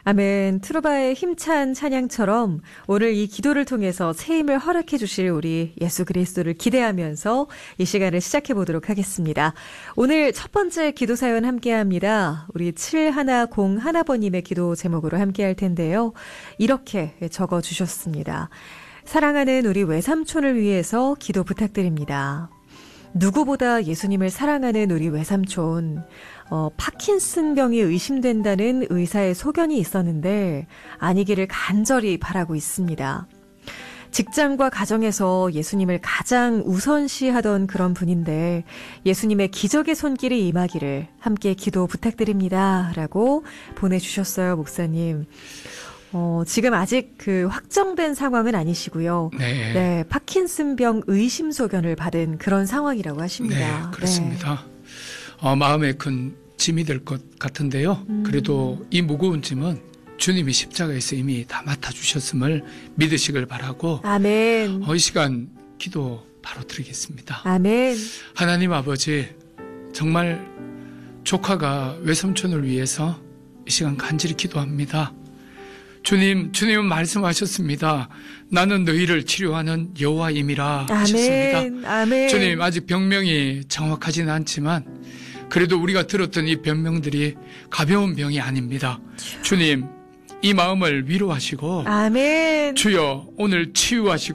아멘. 트루바의 힘찬 찬양처럼 오늘 이 기도를 통해서 새 힘을 허락해 주실 우리 예수 그리스도를 기대하면서 이 시간을 시작해 보도록 하겠습니다. 오늘 첫 번째 기도 사연 함께합니다. 우리 7101번님의 기도 제목으로 함께할 텐데요. 이렇게 적어주셨습니다. 사랑하는 우리 외삼촌을 위해서 기도 부탁드립니다. 누구보다 예수님을 사랑하는 우리 외삼촌, 파킨슨병이 의심된다는 의사의 소견이 있었는데 아니기를 간절히 바라고 있습니다. 직장과 가정에서 예수님을 가장 우선시하던 그런 분인데 예수님의 기적의 손길이 임하기를 함께 기도 부탁드립니다. 라고 보내주셨어요, 목사님. 지금 아직 확정된 상황은 아니시고요. 네. 네, 파킨슨병 의심 소견을 받은 그런 상황이라고 하십니다. 네, 그렇습니다. 네. 마음에 큰 짐이 될 것 같은데요. 그래도 이 무거운 짐은 주님이 십자가에서 이미 다 맡아주셨음을 믿으시길 바라고. 아멘. 이 시간 기도 바로 드리겠습니다. 아멘. 하나님 아버지, 정말 조카가 외삼촌을 위해서 이 시간 간절히 기도합니다. 주님은 말씀하셨습니다. 나는 너희를 치료하는 여호와임이라 하셨습니다. 아멘. 주님, 아직 병명이 정확하지는 않지만 그래도 우리가 들었던 이 병명들이 가벼운 병이 아닙니다. 주님, 이 마음을 위로하시고 아멘. 주여 오늘 치유하시고